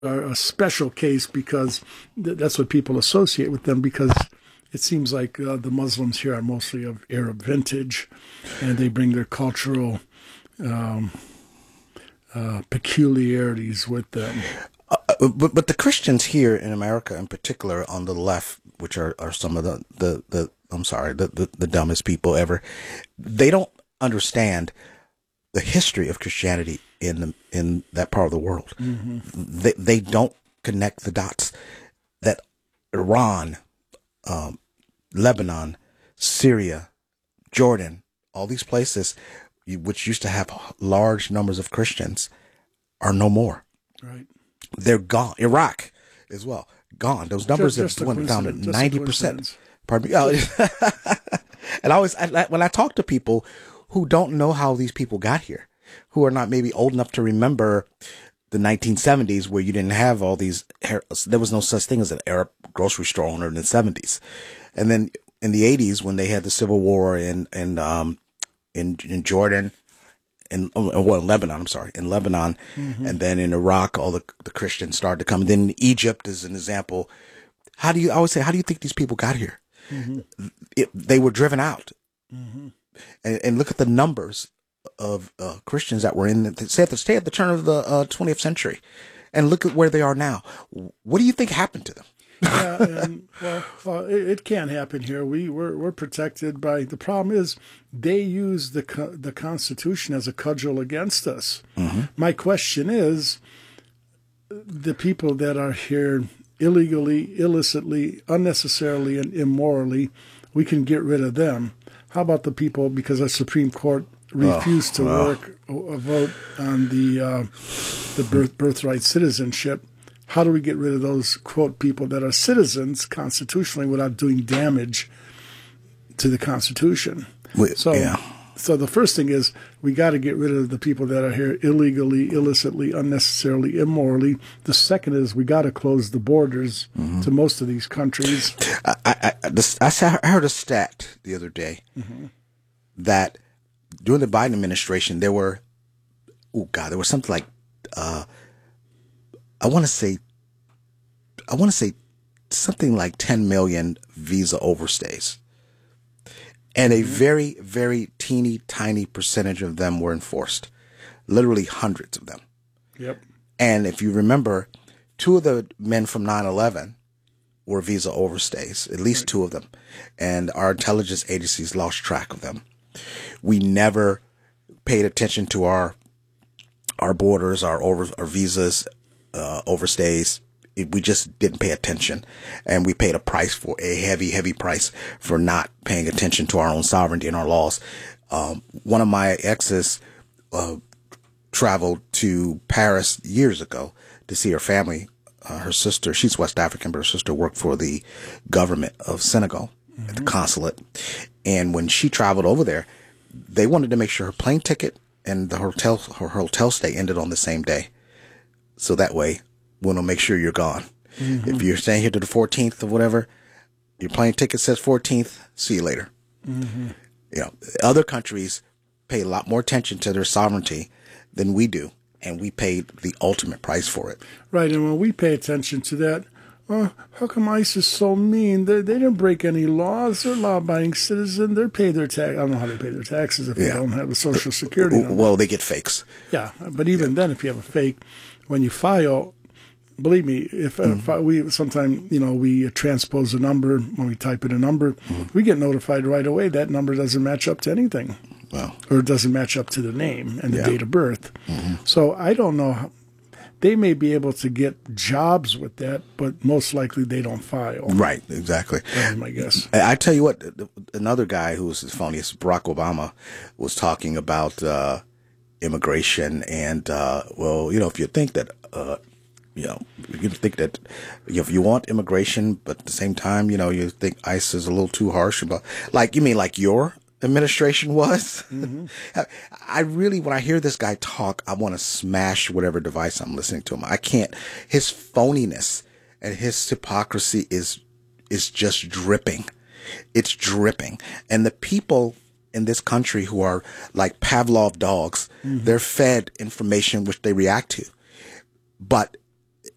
are a special case because that's what people associate with them because it seems like the Muslims here are mostly of Arab vintage, and they bring their cultural peculiarities with them. But the Christians here in America, in particular, on the left, which are some of the dumbest people ever, they don't understand the history of Christianity in that part of the world. Mm-hmm. They don't connect the dots that Iran, Lebanon, Syria, Jordan, all these places which used to have large numbers of Christians are no more. Right. They're gone. Iraq as well. Gone. Those numbers have went down to 90%. Pardon me. Oh, and when I talk to people who don't know how these people got here, who are not maybe old enough to remember the 1970s where you didn't have all these, there was no such thing as an Arab grocery store owner in the 70s. And then in the 80s when they had the civil war in Jordan, in Lebanon, in Lebanon, mm-hmm. and then in Iraq, all the Christians started to come. And then Egypt is an example. I always say, how do you think these people got here? Mm-hmm. They were driven out. Mm-hmm. And look at the numbers of Christians that were stay at the turn of the 20th century, and look at where they are now. What do you think happened to them? Yeah, and, well, it can't happen here. We're protected by. The problem is they use the Constitution as a cudgel against us. Mm-hmm. My question is, the people that are here illegally, illicitly, unnecessarily, and immorally, we can get rid of them. How about the people, because our Supreme Court refused to vote on the birthright citizenship? How do we get rid of those, quote, people that are citizens constitutionally without doing damage to the Constitution? So the first thing is we got to get rid of the people that are here illegally, illicitly, unnecessarily, immorally. The second is we got to close the borders mm-hmm. to most of these countries. I heard a stat the other day mm-hmm. that during the Biden administration there were something like I want to say something like 10 million visa overstays. And a very, very teeny tiny percentage of them were enforced. Literally hundreds of them. Yep. And if you remember, 2 of the men from 9/11 were visa overstays, at least 2 of them. And our intelligence agencies lost track of them. We never paid attention to our borders, our visas, overstays. We just didn't pay attention, and we paid a heavy, heavy price for not paying attention to our own sovereignty and our laws. One of my exes traveled to Paris years ago to see her family. Her sister, she's West African, but her sister worked for the government of Senegal mm-hmm. at the consulate. And when she traveled over there, they wanted to make sure her plane ticket and her hotel stay ended on the same day. So that way, we'll make sure you're gone. Mm-hmm. If you're staying here to the 14th or whatever, your plane ticket says 14th, see you later. Mm-hmm. Other countries pay a lot more attention to their sovereignty than we do, and we paid the ultimate price for it. Right, and when we pay attention to that, how come ICE is so mean? They didn't break any laws. They're law-abiding citizens. They pay their tax. I don't know how they pay their taxes if they don't have a Social Security number. Well, they get fakes. Yeah, but even then, if you have a fake, when you file, believe me, if we sometimes, we transpose a number, when we type in a number, mm-hmm. we get notified right away that number doesn't match up to anything. Wow. Or it doesn't match up to the name and the date of birth. Mm-hmm. So I don't know. They may be able to get jobs with that, but most likely they don't file. Right, exactly. That's my guess. I tell you what, another guy who was funny is Barack Obama was talking about immigration and, if you think that, you think that if you want immigration, but at the same time, you think ICE is a little too harsh about, you mean like your administration was? Mm-hmm. When I hear this guy talk, I want to smash whatever device I'm listening to him. I can't. His phoniness and his hypocrisy is just dripping. It's dripping. And the people in this country who are like Pavlov dogs, mm-hmm. they're fed information which they react to. But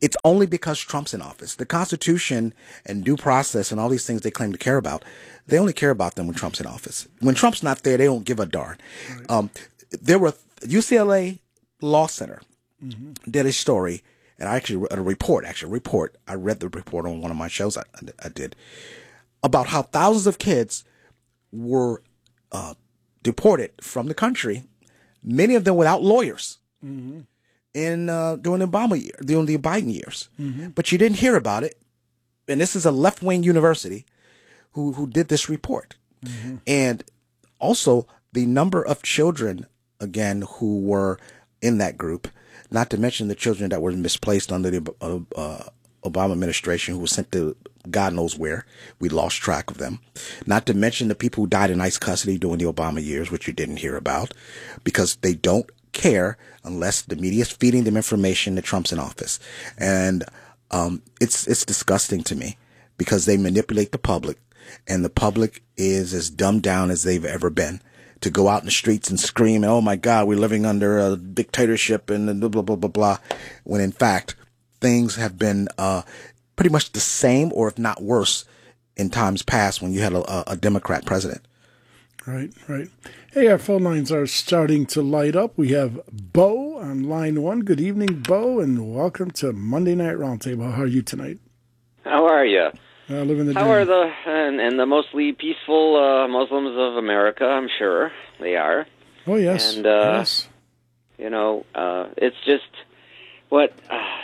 it's only because Trump's in office. The Constitution and due process and all these things they claim to care about, they only care about them when Trump's in office. When Trump's not there, they don't give a darn. Right. There were UCLA Law Center did a story, and I actually read a report. I read the report on one of my shows I did about how thousands of kids were deported from the country, many of them without lawyers. During the Biden years, but you didn't hear about it. And this is a left-wing university who did this report, and also the number of children again who were in that group. Not to mention the children that were misplaced under the Obama administration, who were sent to God knows where. We lost track of them. Not to mention the people who died in ICE custody during the Obama years, which you didn't hear about, because they don't care unless the media is feeding them information that Trump's in office. And it's disgusting to me because they manipulate the public, and the public is as dumbed down as they've ever been to go out in the streets and scream, oh my God, we're living under a dictatorship and blah, blah, blah, blah, blah, when in fact things have been pretty much the same, or if not worse, in times past when you had a Democrat president. Right. Hey, our phone lines are starting to light up. We have Bo on line 1. Good evening, Bo, and welcome to Monday Night Roundtable. How are you tonight? How are you? Living the dream. How are the mostly peaceful Muslims of America? I'm sure they are. Oh, yes. And, yes. It's just what,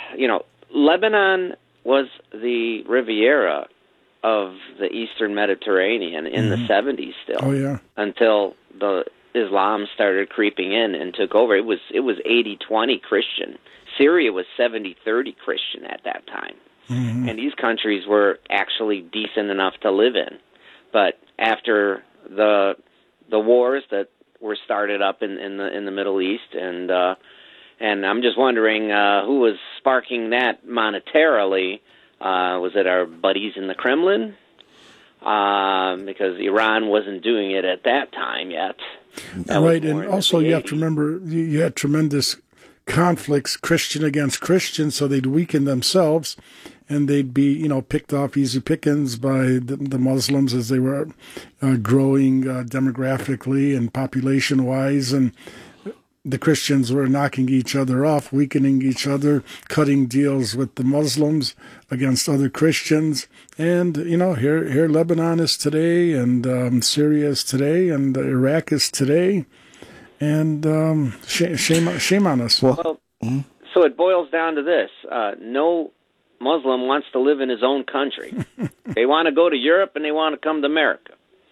Lebanon was the Riviera of the Eastern Mediterranean in the 70s still. Oh, yeah. Until the Islam started creeping in and took over. It was 80-20 Christian. Syria was 70-30 Christian at that time. And these countries were actually decent enough to live in. But after the wars that were started up in the Middle East, and I'm just wondering who was sparking that monetarily. Was it our buddies in the Kremlin? Because Iran wasn't doing it at that time yet. Right, and also you have to remember you had tremendous conflicts, Christian against Christian, so they'd weaken themselves, and they'd be, picked off easy pickings by the Muslims as they were growing demographically and population-wise, and the Christians were knocking each other off, weakening each other, cutting deals with the Muslims against other Christians. And, here Lebanon is today, and Syria is today, and Iraq is today. And shame on us. Well, so it boils down to this. No Muslim wants to live in his own country. They want to go to Europe, and they want to come to America.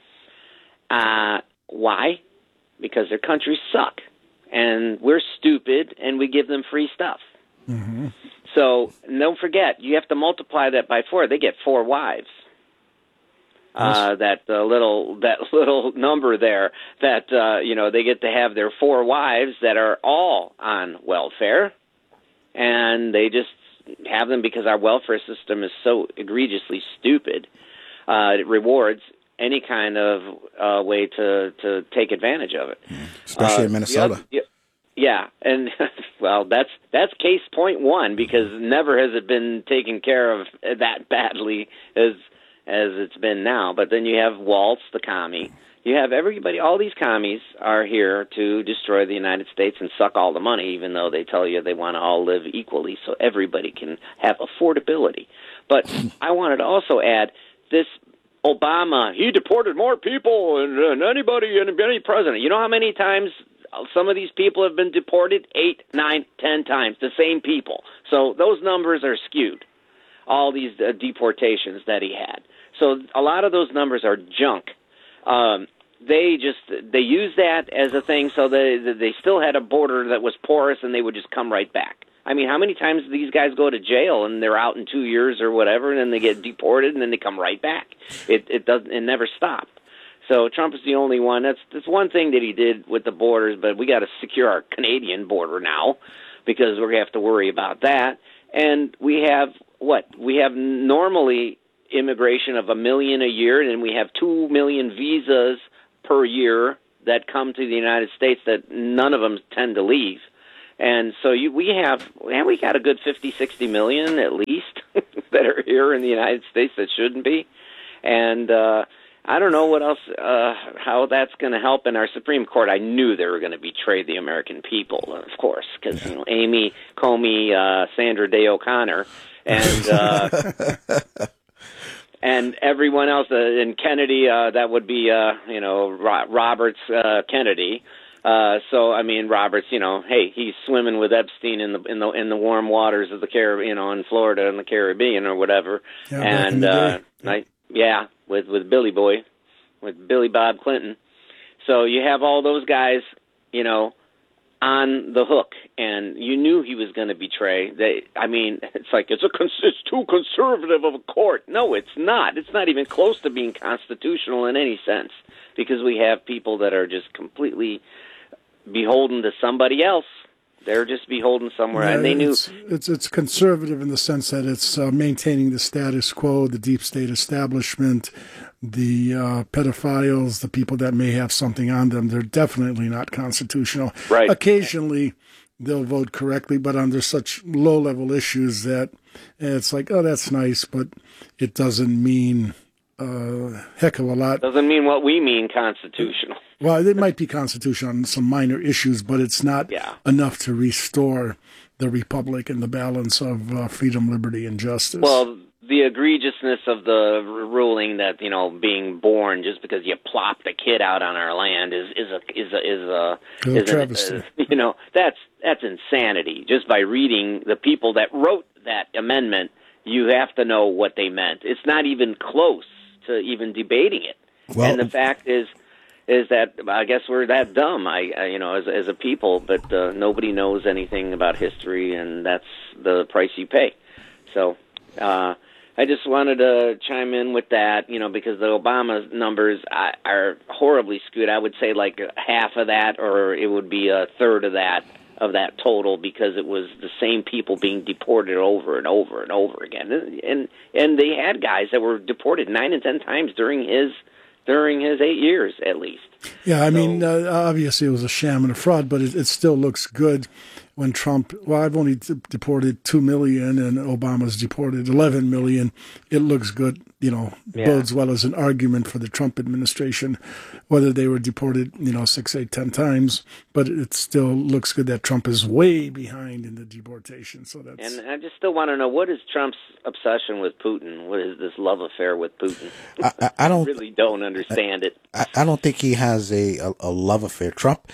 Why? Because their countries suck. And we're stupid, and we give them free stuff. So don't forget, you have to multiply that by 4. They get 4 wives. That little number there, that they get to have their 4 wives that are all on welfare, and they just have them because our welfare system is so egregiously stupid. It rewards any kind of way to take advantage of it, especially in Minnesota. Yeah, and well, that's case point 1, because never has it been taken care of that badly as it's been now. But then you have Waltz, the commie. You have everybody. All these commies are here to destroy the United States and suck all the money, even though they tell you they want to all live equally so everybody can have affordability. But I wanted to also add this. Obama, he deported more people than any president. You know how many times some of these people have been deported? 8, 9, 10 times, the same people. So those numbers are skewed, all these deportations that he had. So a lot of those numbers are junk. They use that as a thing, so they still had a border that was porous, and they would just come right back. I mean, how many times do these guys go to jail and they're out in 2 years or whatever, and then they get deported and then they come right back? It never stopped. So Trump is the only one. That's one thing that he did with the borders, but we got to secure our Canadian border now, because we're going to have to worry about that. And we have normally immigration of 1 million a year, and we have 2 million visas per year that come to the United States that none of them tend to leave. And so we got a good 50, 60 million at least that are here in the United States that shouldn't be. And I don't know what else, how that's going to help in our Supreme Court. I knew they were going to betray the American people, of course, because Amy Comey, Sandra Day O'Connor, and and everyone else, and Kennedy, that would be Roberts Kennedy. So I mean, Roberts, hey, he's swimming with Epstein in the warm waters of the Caribbean, in Florida and the Caribbean or whatever, with Billy Boy, with Billy Bob Clinton. So you have all those guys, on the hook, and you knew he was going to betray. It's like it's too conservative of a court. No, it's not. It's not even close to being constitutional in any sense, because we have people that are just completely beholden to somebody else. They're just beholden somewhere, and they knew it's conservative in the sense that it's maintaining the status quo, the deep state establishment, the pedophiles, the people that may have something on them. They're definitely not constitutional. Right. Occasionally, they'll vote correctly, but under such low-level issues that it's like, oh, that's nice, but it doesn't mean heck of a lot. Doesn't mean what we mean constitutional. Well, it might be constitutional on some minor issues, but it's not enough to restore the republic and the balance of freedom, liberty, and justice. Well, the egregiousness of the ruling that being born just because you plopped a kid out on our land is a travesty. That's insanity. Just by reading the people that wrote that amendment, you have to know what they meant. It's not even close to even debating it. Well, and the fact is that I guess we're that dumb, as a people, but nobody knows anything about history, and that's the price you pay. So I just wanted to chime in with that, because the Obama numbers are horribly skewed. I would say like half of that, or it would be a third of that total, because it was the same people being deported over and over and over again. And they had guys that were deported 9 and 10 times during his 8 years, at least. Yeah, obviously it was a sham and a fraud, but it still looks good when Trump, I've only deported 2 million and Obama's deported 11 million. It looks good, bodes well as an argument for the Trump administration, whether they were deported, 6, 8, 10 times, but it still looks good that Trump is way behind in the deportation. So that's. And I just still want to know, what is Trump's obsession with Putin? What is this love affair with Putin? I don't really don't understand it. I don't think he has a love affair. Trump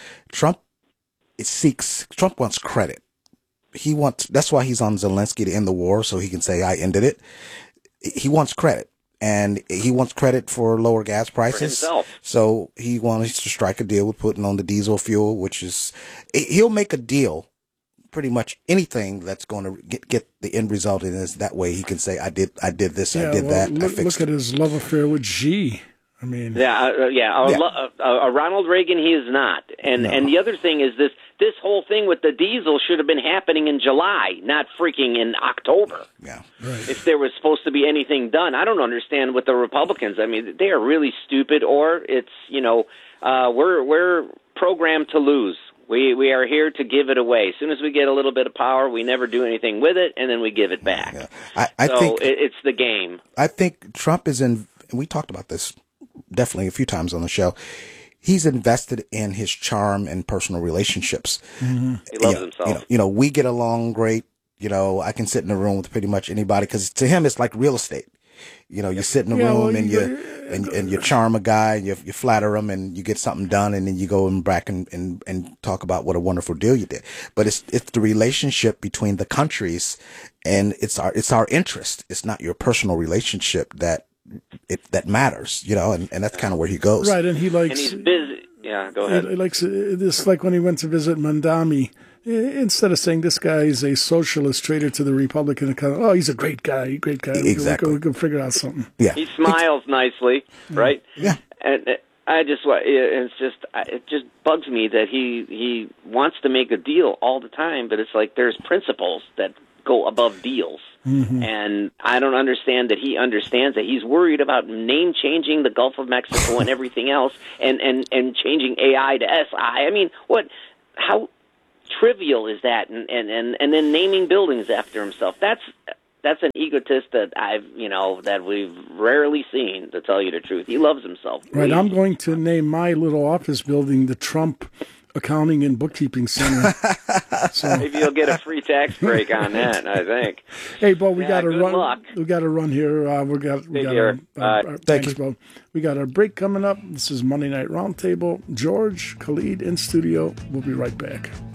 wants credit. That's why he's on Zelensky to end the war, so he can say, I ended it. He wants credit, and he wants credit for lower gas prices. For himself. So he wants to strike a deal with Putin on the diesel fuel, he'll make a deal, pretty much anything that's going to get the end result in is that way he can say, I did this, I did that, I fixed it. Look at his love affair with Xi. A Ronald Reagan, he is not. And the other thing is this whole thing with the diesel should have been happening in July, not freaking in October. Yeah, right. If there was supposed to be anything done, I don't understand what the Republicans. They are really stupid, or it's we're programmed to lose. We are here to give it away. As soon as we get a little bit of power, we never do anything with it, and then we give it back. Yeah. I think it's the game. I think Trump is in. We talked about this definitely a few times on the show. He's invested in his charm and personal relationships. Mm-hmm. He loves himself. We get along great. I can sit in a room with pretty much anybody, because to him it's like real estate. You sit in a room and you charm a guy, and you flatter him, and you get something done, and then you go back and talk about what a wonderful deal you did. But it's the relationship between the countries, and it's our interest. It's not your personal relationship that matters, and that's kind of where he goes. Right, and he likes. And he's busy. Yeah, go ahead. He likes this, like when he went to visit Mandami. Instead of saying this guy is a socialist traitor to the Republican economy, he's a great guy. Exactly. We can figure out something. Yeah. He smiles nicely, right? Yeah. And it just bugs me that he wants to make a deal all the time, but it's like there's principles that go above deals. Mm-hmm. And I don't understand that he understands that. He's worried about name changing the Gulf of Mexico and everything else, and changing AI to SI. How trivial is that? And then naming buildings after himself. That's an egotist that we've rarely seen, to tell you the truth. He loves himself. Right. I'm going to name my little office building the Trump Accounting and Bookkeeping Center. So maybe you'll get a free tax break on that, I think. Hey, Bo, we got to run. Luck. We got to run here. Thanks, Bo. We got our break coming up. This is Monday Night Roundtable. George, Khalid in studio. We'll be right back.